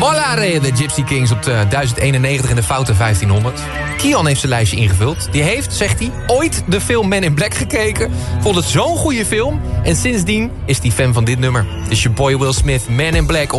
Mollare, de Gypsy Kings op de 1091 in de foute 1500. Kian heeft zijn lijstje ingevuld. Die heeft, zegt hij, ooit de film Men in Black gekeken. Vond het zo'n goede film. En sindsdien is hij fan van dit nummer. Dus je boy Will Smith, Men in Black...